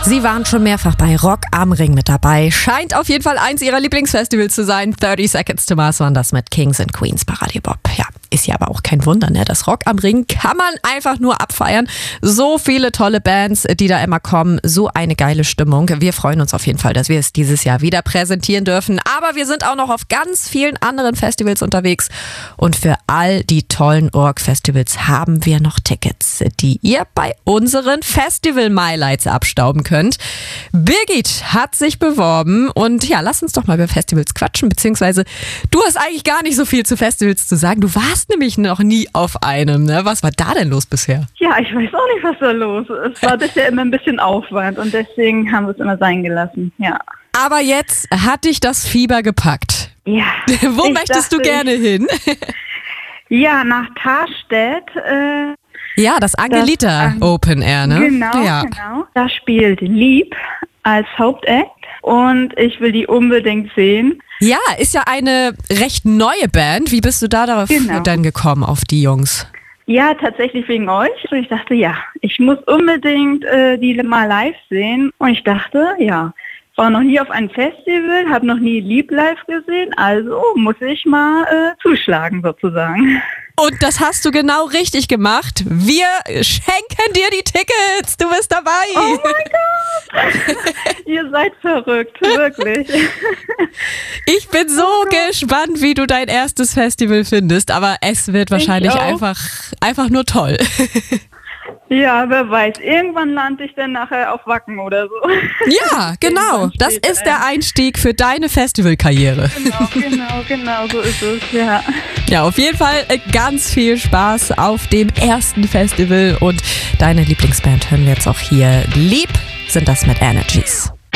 Sie waren schon mehrfach bei Rock am Ring mit dabei. Scheint auf jeden Fall eins ihrer Lieblingsfestivals zu sein. 30 Seconds to Mars waren das mit Kings and Queens bei Radio Bob. Ja, ist ja aber auch kein Wunder, ne? Das Rock am Ring kann man einfach nur abfeiern. So viele tolle Bands, die da immer kommen. So eine geile Stimmung. Wir freuen uns auf jeden Fall, dass wir es dieses Jahr wieder präsentieren dürfen. Aber wir sind auch noch auf ganz vielen anderen Festivals unterwegs. Und für all die tollen Org-Festivals haben wir noch Tickets, die ihr bei unseren Festival-Mylights abstauben könnt. Birgit hat sich beworben und ja, lass uns doch mal über Festivals quatschen, beziehungsweise du hast eigentlich gar nicht so viel zu Festivals zu sagen. Du warst nämlich noch nie auf einem, ne? Was war da denn los bisher? Ja, ich weiß auch nicht, was da los ist. Es war bisher immer ein bisschen Aufwand und deswegen haben wir es immer sein gelassen, ja. Aber jetzt hat dich das Fieber gepackt. Ja. Wo möchtest du gerne hin? Ja, nach Tarstedt. Ja, das Angelita Open Air, ne? Genau, ja. genau. Da spielt Lieb als Hauptact und ich will die unbedingt sehen. Ja, ist ja eine recht neue Band. Wie bist du da darauf dann gekommen, auf die Jungs? Ja, tatsächlich wegen euch. Und ich dachte, ja, ich muss unbedingt die mal live sehen. Und ich dachte, ja, war noch nie auf einem Festival, habe noch nie Lieb live gesehen, also muss ich mal zuschlagen sozusagen. Und das hast du genau richtig gemacht. Wir schenken dir die Tickets. Du bist dabei. Oh mein Gott. Ihr seid verrückt, wirklich. Ich bin so gespannt, wie du dein erstes Festival findest. Aber es wird wahrscheinlich einfach nur toll. Ja, wer weiß. Irgendwann lande ich dann nachher auf Wacken oder so. Ja, genau. Das ist der Einstieg für deine Festivalkarriere. Genau, so ist es, ja. Ja, auf jeden Fall ganz viel Spaß auf dem ersten Festival und deine Lieblingsband hören wir jetzt auch hier. Lieb sind das mit Energies.